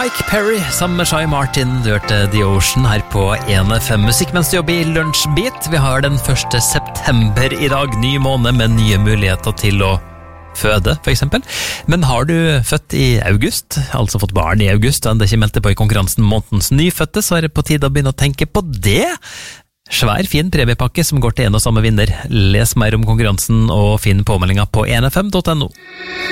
Mike Perry sammen med Shai Martin, du hørte The Ocean her på 1FM Musikk mens du jobber i Lunsjbeat. Vi har den 1. september i dag, ny måned med nye muligheter til å føde, for eksempel. Men har du født i august, altså fått barn i august, og det ikke meldte på i konkurransen månedens nyfødte, så er det på tide å begynne å tenke på det. Svær, fin premiepakke som går til en og samme vinner. Les mer om konkurransen og finn påmeldinga på 1fm.no.